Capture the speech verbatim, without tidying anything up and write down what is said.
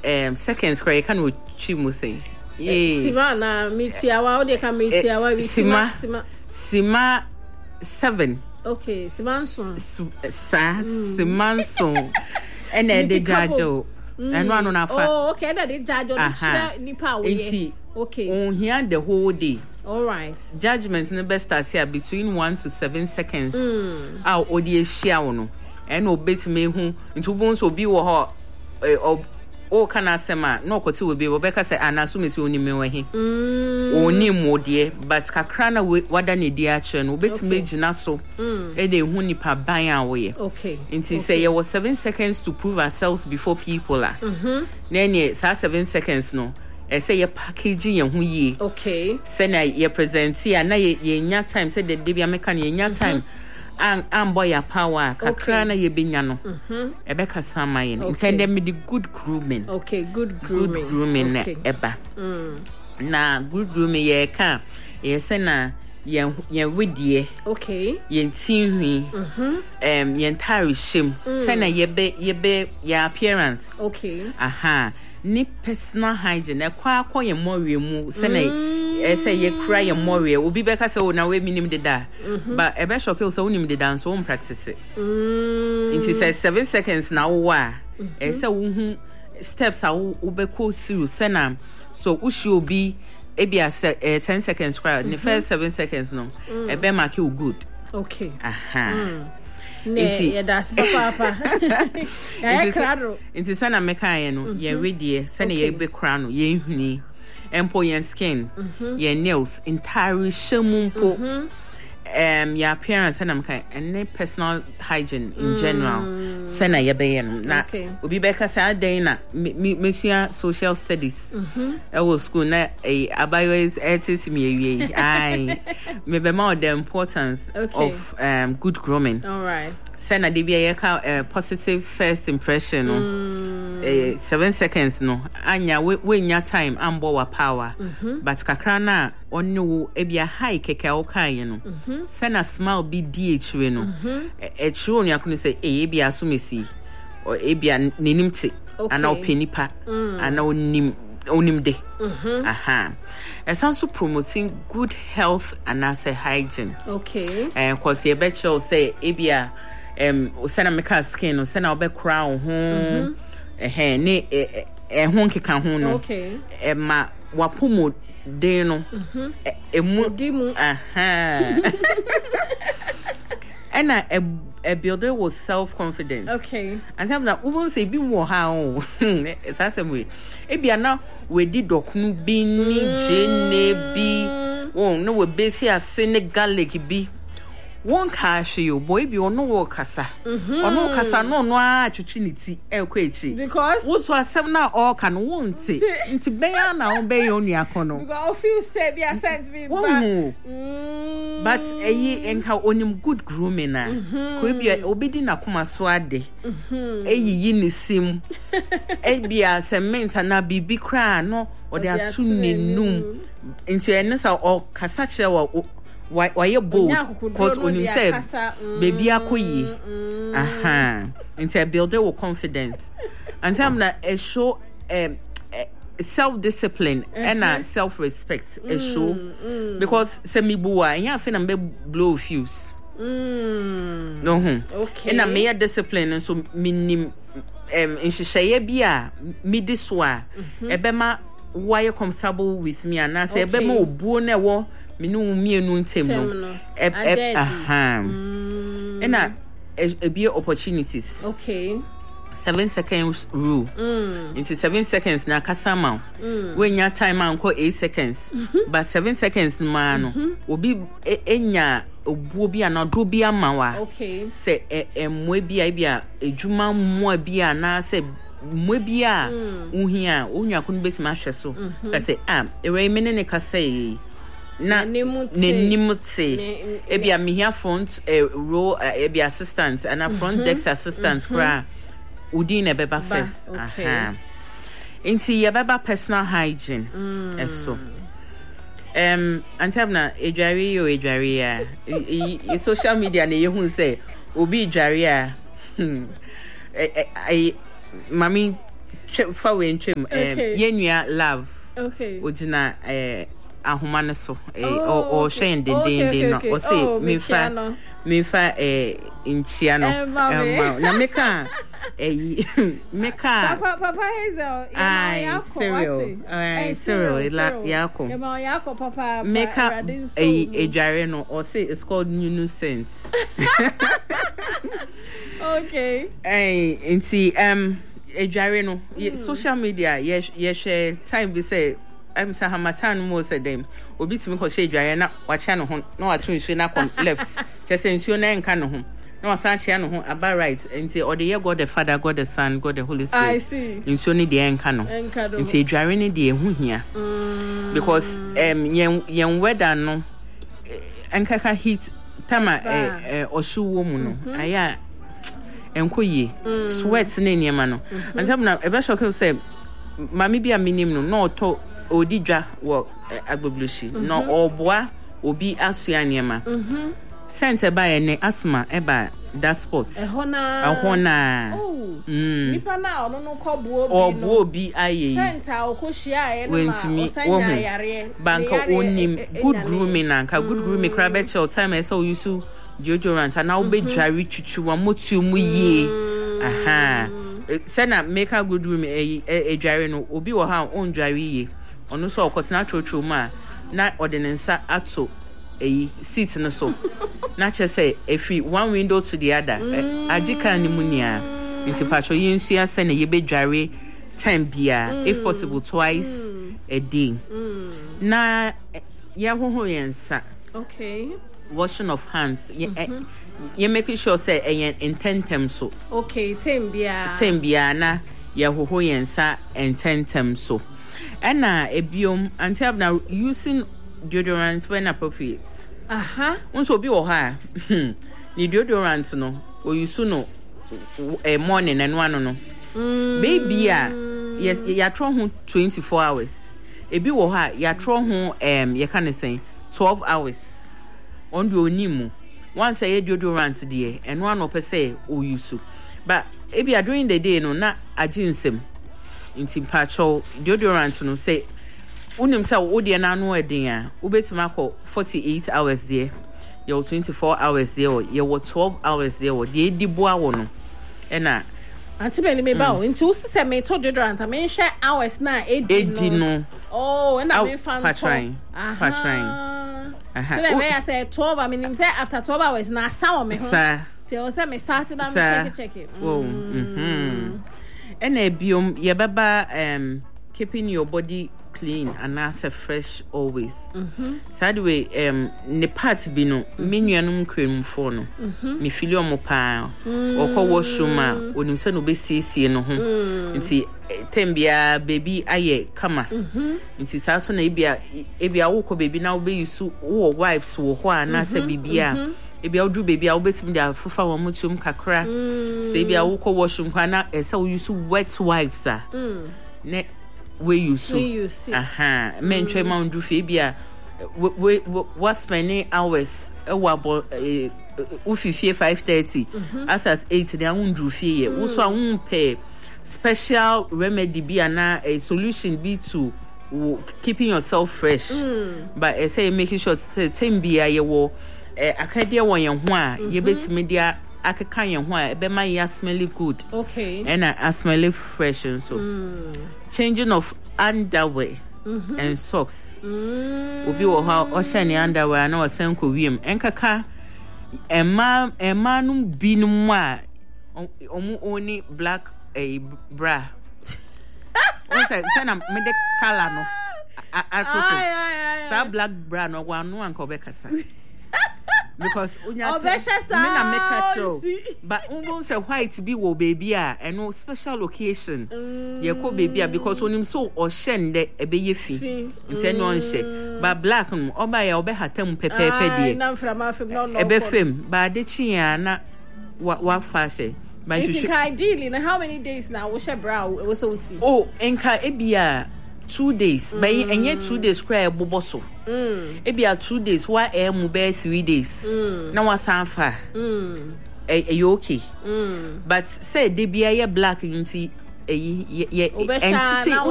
um seconds kra kan wo twi mu say yeah sima na mitiawa o de ka mitiawa bi sima sima sima seven okay simanson sa simanson ene de jajo eno anu na fa oh okay na de jajo ni chira nipa wo ye okay on here the whole day. All right. Judgment in the best start here between one to seven seconds. Our audience share no. And obey me who into bones will be or or oh can I say ma no kwati will be Rebecca say and assume is only me when he only more dear but kakrana wada ne dear chen obey me jina so e de hu nipa ban away. Okay. Until say there was seven seconds to prove ourselves before people are. Mhm. Then yeah seven seconds no. I say your packaging and who ye okay. Send your present here na ye nya time say the Debbie American ye nya time and and boy your power kakra na ye benya no mhm ebeka sama ye intended me the good grooming okay good grooming good grooming okay. eba mm. Na good grooming ye ka ye say na ye ye wedie okay ye tinwi mhm em ye entire shame say na ye be ye be your appearance okay aha ni personal hygiene e kwa akọ ye more mu se na e say ye kra ye more obi be ka say o na we minim de da but e be shock you say unim de da so on practice it mm it is seven seconds na wo a e say wo hu steps a wo be ko through se na so wo shi obi e bia ten seconds kra the first seven seconds no e be mark you good okay aha mm. Ne ya das papa ya krado inti sana meka ye no ye ready sana ye be kra no ye huni empo ye skin ye nails entire shamumpo um your appearance and meka and personal hygiene in general sana ye be no na obi be ka say adan na me social studies e was school na e abayo is etiti me awie ai me be more the importance of um good grooming. All right. Send a D B A uh, positive first impression. No? Mm. Uh, seven seconds no. Anya we we nya time ambo wa power. Mm-hmm. But kakrana onu ebia high keke okan no. Mm-hmm. Send a smile be D H we no. E true no yakunu say e ebia asumesi or ebia ninimte ana openipa ana onim onim de. Mhm. Aha. It's also promoting good health and as a hygiene. Okay. And cause you bet you say ebia um send a make skin or send a be crown ho eh ne eh ho nkeka ho no okay eh ma wapomo de no eh mu dimu aha and a a builder with self confidence. Okay. And some that won't say be more how it's as a way e bia na we di dokunu bi ni jene bi oh no we base ya Senegal bi one cash you boy be ono wo kasa ono kasa no no a twitwiniti e kwa echi because wo so asem na all can won't nti be ya na on be yo nua kono because I feel say be sent me back but eyi enka onim good grooming na ko bia obedi na koma so ade eyi yi ni sim e bia cement na bibi kra no o de atu nenum nti enesa o kasa kire wa why why you bold cause when you say baby akoyi aha into build with confidence and some na a show um self discipline and self respect a show because say me buwa nya fe na be blow fuse mm no okay and na me discipline so minim um in sheye bia me this wa e be ma why comfortable with me and I say e be ma obuo na wo minu mienu ntem no e aha ena e be opportunities okay seven seconds rule mm. Into seven seconds na kasama mm. When your time anko eight seconds mm-hmm. But seven seconds ma no mm-hmm. Obi e, enya obuo bi ana do bi amawa okay se e, e mwe bi a bi a ejuma mwa bi a na se mwe bi a uhia onwa ko no betima hwe so ka se ah e we me ne ka say na nenimute ebia me here front row ebia assistant and a front desk assistant kra udin e beba first aha inti ye beba personal hygiene eso em antabna edwari yo edwari ya e social media na ye hu say obi edwari a ai mami fa we ntwem eh yenua love okay ojina eh ahoma ne so eh o hwe ndendende no o say me fa me fa eh inchia no na meka eh meka papa papa Hazel ya cereal eh cereal la yako ya yako papa meka eh edware no o say it's called Nunu Sense. Okay eh inti um edware no social media ye share time be say I'm say hamatan mo say dem obi timi ko share dware na wa cha no ho na wa tun nsuo na come left chese nsuo na enka no ho na wa san chia no ho about right nti or the God the Father, God the Son, God the Holy Spirit. I see nsuo ni de enka no nti dware ni de ehu hia because um yen yen weather no enka ka heat tama eh oshuwo mu no aya enkoye sweat na niema no ansam na ebe shock say mami bia minim no no to odidwa wo agboblushi no oboa obi asua niema mhm sente ba ene asma eba that spot ehona ehona oh nipa na ono no kobuo bi no obuo obi aye sente okohia e na ma osanya yare banka onim good grooming anka good grooming crab chill time so you so deodorant and now be dry chuchu wa motu mu yie aha say na make a good room e e dry no obi wo ha on dry yie ono so okotena chocho ma na ordinance ato e seat no so na che say efi one window to the other agika ni munia nti pacho yinsu say na ye be dry time bia if possible twice a day na ya hoho yensa okay washing of hands you mm-hmm. you making sure say eh intentem so okay tembia tembia na ya hoho yensa intentem so na ebiom until now using deodorant when appropriate aha unso bi wo ha ni deodorant no o use no eh morning and one no mm. baby a yes ya tro ho twenty-four hours ebi wo ha ya tro ho em ye kan say twelve hours on the onimu once a deodorant there and one of say o use but if you are during the day no na aginsem inti pacho deodorant no say unim say o de na no eden a ubetima ko forty-eight hours there you twenty-four hours there you twelve hours there o de diboa wo no ena anti be ni me ba o inti usi say me to deodorant I mean share hours na edi no oh and I mean fan patron patron so then I say twelve I mean say after twelve hours na saw me ho till say me started am check it check it oh mhm and e biom ye baba um keeping your body clean and as fresh always mhm sad way um ne part bi no me nuanum kremfo no me fili omo pa okọ washroom a onim se no be siesie no ho nti tembia baby aye kama nti saso na ebia ebia wokọ baby na wo be yusu wo wipes wo ho ana se bibia ebia odu baby a wo betim dia fufa wo mutum kakra se ebia wokọ washroom kwa na ese wo yusu wet wipes a ne we use aha men try ma ndu fe bia we what spending hours e wa bo ufifie five thirty as at eight they ndu fe ye wo so an pay special remedy bia na a solution be to keeping yourself fresh but I say making sure time bia ye wo akade won ye ho a ye betimi dia akeka ye ho a e be ma ye smell good okay and I smell fresh and so mm. changing of underwear mm-hmm. and socks mm. obi wo ha o shani underwear na o senko wiem enkaka ema ema num binum a omu oni black a bra o say say na me de color no aso sa black bra no wa no anko be kasa because unya me na make a show but unbo say white be wo baby a and no special occasion ye ko baby a because onim so o shende e be ye fi nti no nche but black no oba ya obe hatam pepepe die na mframa fem no no e be fem ba de chia na wa wa fashe but you think ideally now how many days now we share bra we so see oh enka e bia two days mm. but enye two days cry bobo so mm e bia two days why e mu be three days mm. na wa sanfa mm e e okay mm. but say de bia ye black nti eyi ye entity